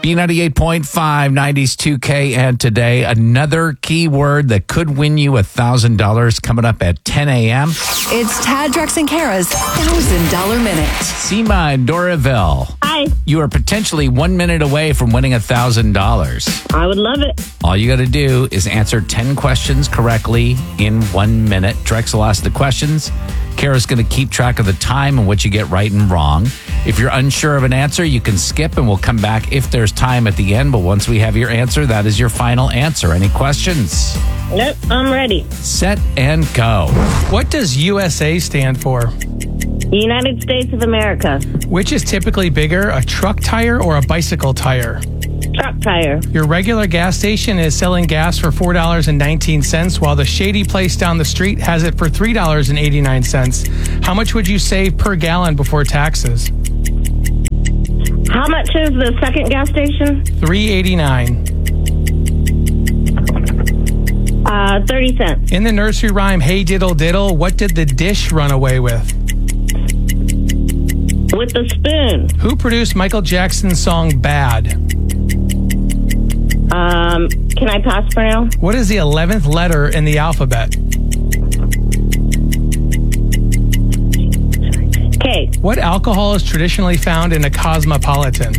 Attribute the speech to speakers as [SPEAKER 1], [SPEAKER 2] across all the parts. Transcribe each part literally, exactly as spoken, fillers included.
[SPEAKER 1] B ninety-eight point five, nineties two K, and today, another keyword that could win you one thousand dollars coming up at ten a.m.
[SPEAKER 2] It's Tad, Drex, and Kara's one thousand dollars Minute.
[SPEAKER 1] Seema in Doraville.
[SPEAKER 3] Hi.
[SPEAKER 1] You are potentially one minute away from winning one thousand dollars.
[SPEAKER 3] I would love it.
[SPEAKER 1] All you got to do is answer ten questions correctly in one minute. Drex will ask the questions. Kara's going to keep track of the time and what you get right and wrong. If you're unsure of an answer, you can skip and we'll come back if there's time at the end. But once we have your answer, that is your final answer. Any questions?
[SPEAKER 3] Nope, I'm ready.
[SPEAKER 1] Set and go.
[SPEAKER 4] What does U S A stand for?
[SPEAKER 3] United States of America.
[SPEAKER 4] Which is typically bigger, a truck tire or a bicycle tire?
[SPEAKER 3] Truck tire.
[SPEAKER 4] Your regular gas station is selling gas for four dollars and nineteen cents, while the shady place down the street has it for three dollars and eighty-nine cents. How much would you save per gallon before taxes?
[SPEAKER 3] How much is the second gas station?
[SPEAKER 4] three eighty-nine.
[SPEAKER 3] Uh, thirty cents.
[SPEAKER 4] In the nursery rhyme, Hey Diddle Diddle, what did the dish run away with?
[SPEAKER 3] With the spoon.
[SPEAKER 4] Who produced Michael Jackson's song Bad?
[SPEAKER 3] Um, can I pass for now?
[SPEAKER 4] What is the eleventh letter in the alphabet?
[SPEAKER 3] K.
[SPEAKER 4] What alcohol is traditionally found in a cosmopolitan?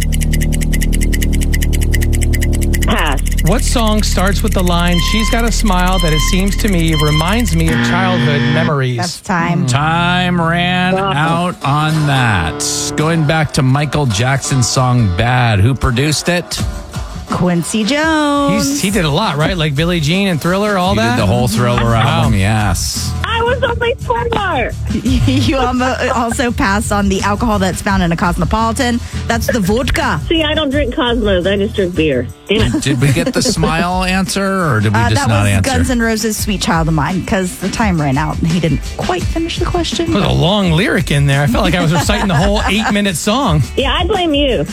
[SPEAKER 3] Pass.
[SPEAKER 4] What song starts with the line, she's got a smile that it seems to me reminds me of childhood memories?
[SPEAKER 5] That's time.
[SPEAKER 1] Time ran out on that. Going back to Michael Jackson's song Bad. Who produced it?
[SPEAKER 5] Quincy Jones.
[SPEAKER 4] He's, he did a lot, right? Like Billie Jean and Thriller, all
[SPEAKER 1] He
[SPEAKER 4] that?
[SPEAKER 1] did the whole Thriller album, yes.
[SPEAKER 3] I was only four.
[SPEAKER 5] You almo- also passed on the alcohol that's found in a cosmopolitan. That's the vodka.
[SPEAKER 3] See, I don't drink Cosmos. I just drink beer. Damn it.
[SPEAKER 1] Did we get the smile answer, or did we
[SPEAKER 5] Uh,
[SPEAKER 1] just
[SPEAKER 5] that
[SPEAKER 1] not
[SPEAKER 5] was
[SPEAKER 1] answer?
[SPEAKER 5] Guns N' Roses' Sweet Child of Mine, because the time ran out and he didn't quite finish the question.
[SPEAKER 4] There's a long lyric in there. I felt like I was reciting the whole eight-minute song.
[SPEAKER 3] Yeah, I blame you.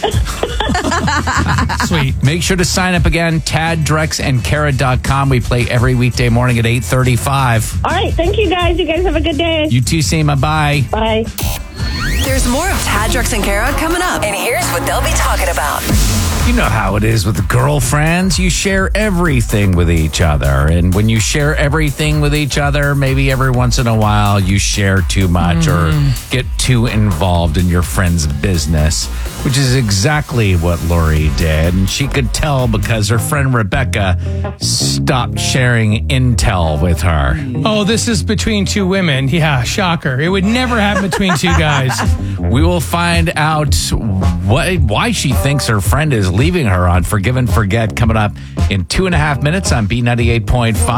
[SPEAKER 4] Sweet.
[SPEAKER 1] Make sure to sign up again, tad drex and kara dot com. We play every weekday morning at eight thirty-five.
[SPEAKER 3] All right, thank you guys. You guys have a good day.
[SPEAKER 1] You too, Seema. Bye.
[SPEAKER 3] Bye.
[SPEAKER 2] There's more of Tad, Drex, and Kara coming up. And here's what they'll be talking about.
[SPEAKER 1] You know how it is with girlfriends. You share everything with each other. And when you share everything with each other, maybe every once in a while you share too much mm. or get too involved in your friend's business, which is exactly what Lori did. And she could tell because her friend Rebecca stopped sharing intel with her.
[SPEAKER 4] Oh, this is between two women. Yeah, shocker. It would never happen between two guys.
[SPEAKER 1] We will find out what, why she thinks her friend is leaving her on Forgive and Forget coming up in two and a half minutes on B ninety-eight point five.